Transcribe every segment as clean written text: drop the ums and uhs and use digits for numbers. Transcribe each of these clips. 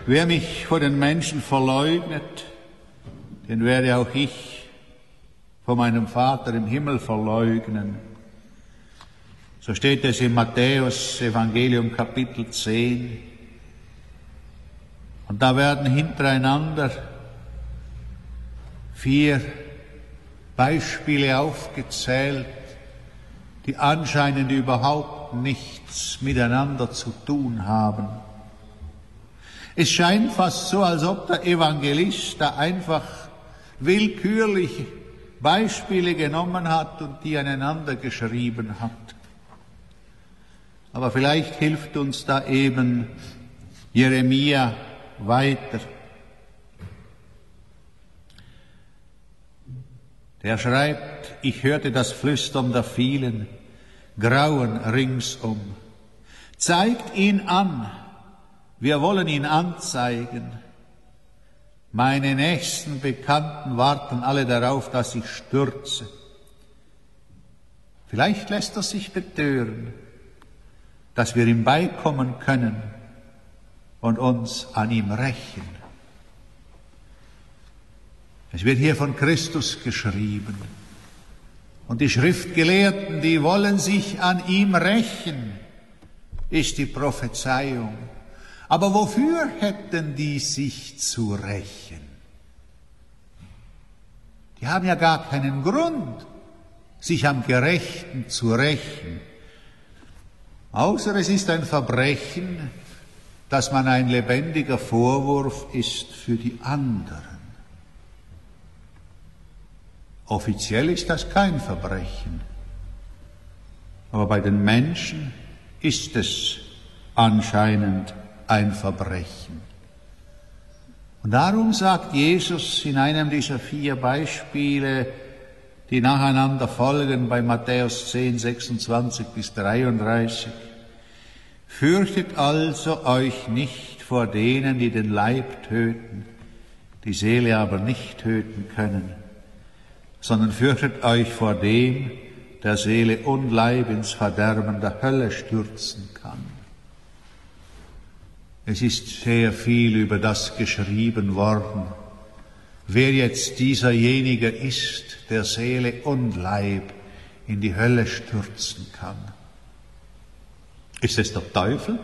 Wer mich vor den Menschen verleugnet, den werde auch ich vor meinem Vater im Himmel verleugnen. So steht es im Matthäus Evangelium Kapitel 10. Und da werden hintereinander 4 Beispiele aufgezählt, die anscheinend überhaupt nichts miteinander zu tun haben. Es scheint fast so, als ob der Evangelist da einfach willkürlich Beispiele genommen hat und die aneinander geschrieben hat. Aber vielleicht hilft uns da eben Jeremia weiter. Der schreibt: Ich hörte das Flüstern der vielen, Grauen ringsum. Zeigt ihn an, wir wollen ihn anzeigen. Meine nächsten Bekannten warten alle darauf, dass ich stürze. Vielleicht lässt er sich betören, dass wir ihm beikommen können und uns an ihm rächen. Es wird hier von Christus geschrieben. Und die Schriftgelehrten, die wollen sich an ihm rächen, ist die Prophezeiung. Aber wofür hätten die sich zu rächen? Die haben ja gar keinen Grund, sich am Gerechten zu rächen. Außer es ist ein Verbrechen, dass man ein lebendiger Vorwurf ist für die anderen. Offiziell ist das kein Verbrechen, aber bei den Menschen ist es anscheinend ein Verbrechen. Und darum sagt Jesus in einem dieser 4 Beispiele, die nacheinander folgen bei Matthäus 10, 26 bis 33, fürchtet also euch nicht vor denen, die den Leib töten, die Seele aber nicht töten können, sondern fürchtet euch vor dem, der Seele und Leib ins Verderben der Hölle stürzen kann. Es ist sehr viel über das geschrieben worden, wer jetzt dieserjenige ist, der Seele und Leib in die Hölle stürzen kann. Ist es der Teufel?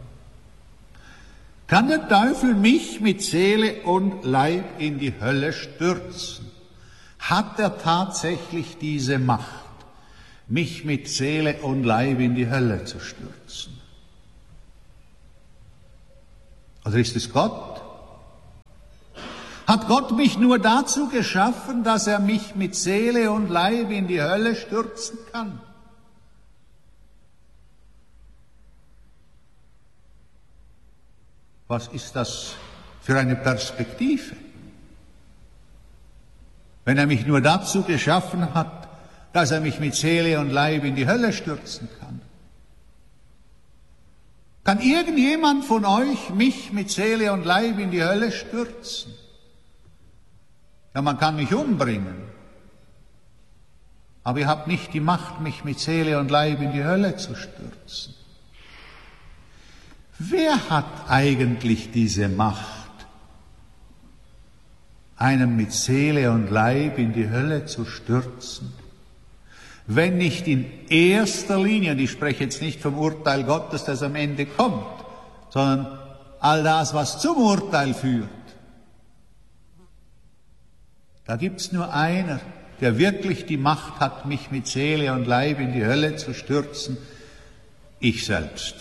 Kann der Teufel mich mit Seele und Leib in die Hölle stürzen? Hat er tatsächlich diese Macht, mich mit Seele und Leib in die Hölle zu stürzen? Oder ist es Gott? Hat Gott mich nur dazu geschaffen, dass er mich mit Seele und Leib in die Hölle stürzen kann? Was ist das für eine Perspektive? Wenn er mich nur dazu geschaffen hat, dass er mich mit Seele und Leib in die Hölle stürzen kann. Kann irgendjemand von euch mich mit Seele und Leib in die Hölle stürzen? Ja, man kann mich umbringen, aber ihr habt nicht die Macht, mich mit Seele und Leib in die Hölle zu stürzen. Wer hat eigentlich diese Macht, einen mit Seele und Leib in die Hölle zu stürzen? Wenn nicht in erster Linie, und ich spreche jetzt nicht vom Urteil Gottes, das am Ende kommt, sondern all das, was zum Urteil führt. Da gibt's nur einer, der wirklich die Macht hat, mich mit Seele und Leib in die Hölle zu stürzen: ich selbst.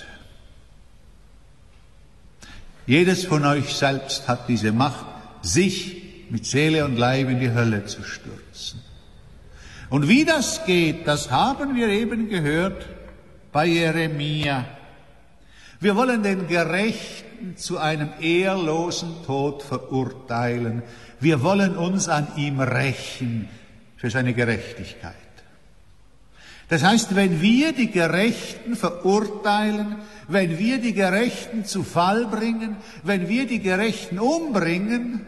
Jedes von euch selbst hat diese Macht, sich mit Seele und Leib in die Hölle zu stürzen. Und wie das geht, das haben wir eben gehört bei Jeremia. Wir wollen den Gerechten zu einem ehrlosen Tod verurteilen. Wir wollen uns an ihm rächen für seine Gerechtigkeit. Das heißt, wenn wir die Gerechten verurteilen, wenn wir die Gerechten zu Fall bringen, wenn wir die Gerechten umbringen,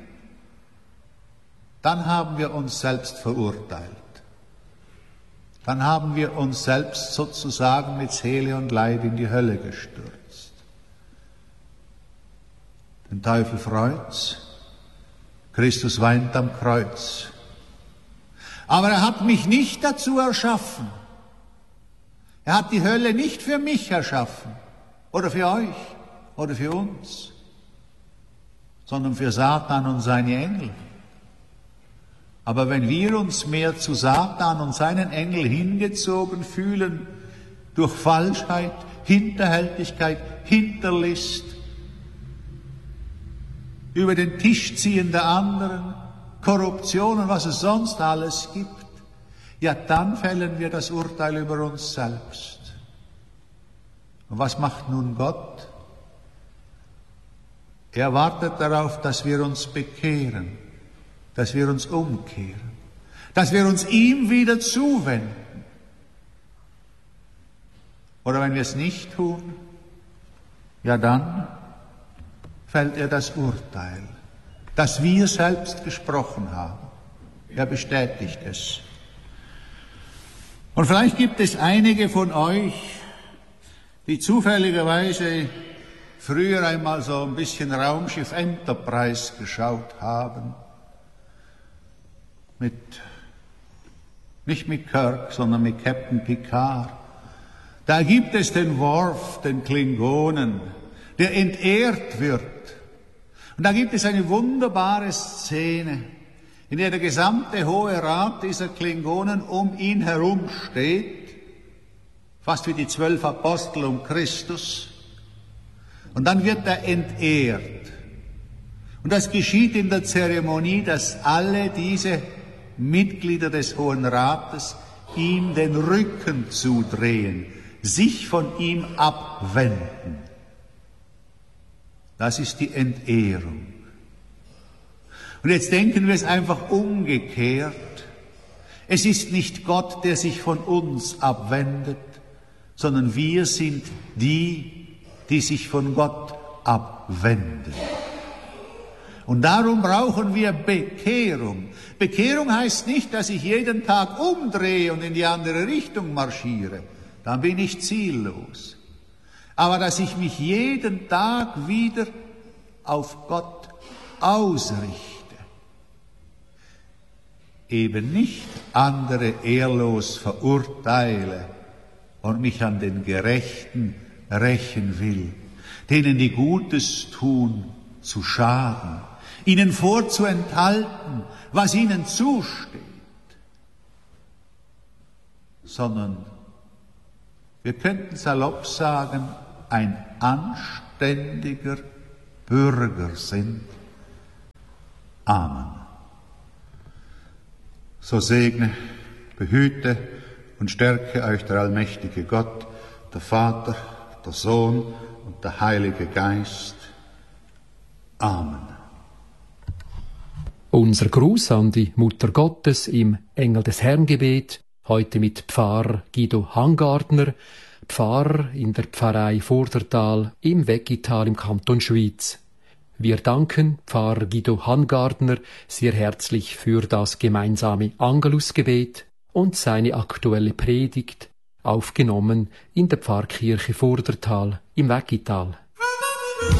dann haben wir uns selbst verurteilt. Dann haben wir uns selbst sozusagen mit Seele und Leib in die Hölle gestürzt. Den Teufel freut's. Christus weint am Kreuz. Aber er hat mich nicht dazu erschaffen. Er hat die Hölle nicht für mich erschaffen oder für euch oder für uns, sondern für Satan und seine Engel. Aber wenn wir uns mehr zu Satan und seinen Engeln hingezogen fühlen, durch Falschheit, Hinterhältigkeit, Hinterlist, über den Tisch ziehen der anderen, Korruption und was es sonst alles gibt, ja, dann fällen wir das Urteil über uns selbst. Und was macht nun Gott? Er wartet darauf, dass wir uns bekehren, dass wir uns umkehren, dass wir uns ihm wieder zuwenden. Oder wenn wir es nicht tun, ja dann fällt er das Urteil, das wir selbst gesprochen haben. Er bestätigt es. Und vielleicht gibt es einige von euch, die zufälligerweise früher einmal so ein bisschen Raumschiff Enterprise geschaut haben. Nicht mit Kirk, sondern mit Captain Picard. Da gibt es den Worf, den Klingonen, der entehrt wird. Und da gibt es eine wunderbare Szene, in der der gesamte Hohe Rat dieser Klingonen um ihn herum steht, fast wie die 12 Apostel um Christus. Und dann wird er entehrt. Und das geschieht in der Zeremonie, dass alle diese Mitglieder des Hohen Rates ihm den Rücken zudrehen, sich von ihm abwenden. Das ist die Entehrung. Und jetzt denken wir es einfach umgekehrt. Es ist nicht Gott, der sich von uns abwendet, sondern wir sind die, die sich von Gott abwenden. Und darum brauchen wir Bekehrung. Bekehrung heißt nicht, dass ich jeden Tag umdrehe und in die andere Richtung marschiere. Dann bin ich ziellos. Aber dass ich mich jeden Tag wieder auf Gott ausrichte. Eben nicht andere ehrlos verurteile und mich an den Gerechten rächen will, denen die Gutes tun, zu schaden, ihnen vorzuenthalten, was ihnen zusteht, sondern wir könnten salopp sagen, ein anständiger Bürger sind. Amen. So segne, behüte und stärke euch der allmächtige Gott, der Vater, der Sohn und der Heilige Geist. Amen. Unser Gruß an die Mutter Gottes im Engel des Herrn Gebet, heute mit Pfarrer Guido Hangardner, Pfarrer in der Pfarrei Vordertal im Weggital im Kanton Schwyz. Wir danken Pfarrer Guido Hangardner sehr herzlich für das gemeinsame Angelusgebet und seine aktuelle Predigt, aufgenommen in der Pfarrkirche Vordertal im Weggital.